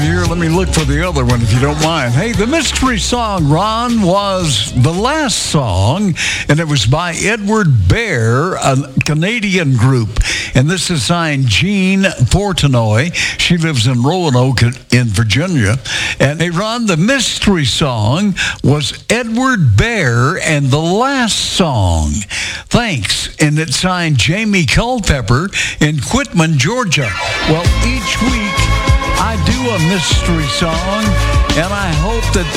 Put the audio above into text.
here. Let me look for the other one, if you don't mind. Hey, the mystery song, Ron, was the last song, and it was by Edward Bear, a Canadian group. And this is signed Jean Fortenoy. She lives in Roanoke in Virginia. And hey, Ron, the mystery song was Edward Bear and the last song. Thanks. And it's signed Jamie Culpepper in Quitman, Georgia. Well, each week I do a mystery song, and I hope that